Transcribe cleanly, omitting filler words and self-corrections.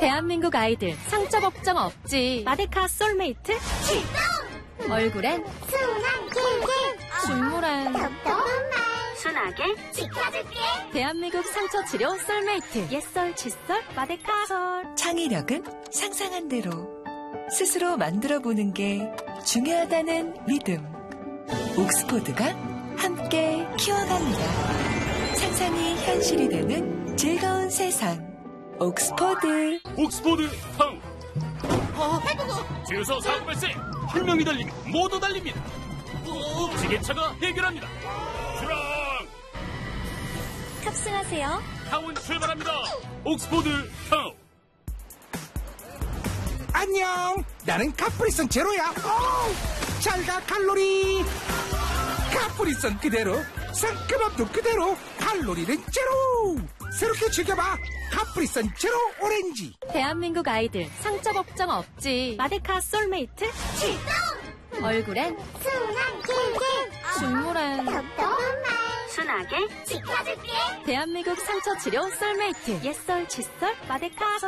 대한민국 아이들 상처 걱정 없지. 마데카 솔메이트 출동! 얼굴엔 순한 길길 준물한 톡톡한 말 순하게 지켜줄게. 대한민국 상처 치료 솔메이트 옛설 칫솔 마데카 솔. 창의력은 상상한 대로 스스로 만들어보는 게 중요하다는 믿음. 옥스포드가 함께 키워갑니다. 상상이 현실이 되는 즐거운 세상. 옥스포드 타운. 주유소 사고 발생. 한 명이 달리면 모두 달립니다. 지게차가 해결합니다. 출항. 탑승하세요. 타운 출발합니다. 옥스포드 타운. 안녕, 나는 카프리선 제로야. 잘가 칼로리. 카프리선 그대로, 상큼함도 그대로, 칼로리는 제로. 새롭게 즐겨봐, 카프리선 제로 오렌지. 대한민국 아이들 상처 걱정 없지. 마데카 솔메이트 출동! 얼굴엔 순한 길길 준물한 톡톡한 말 순하게 지켜줄게. 대한민국 상처 치료 솔메이트 옛설 칫솔 마데카 솔.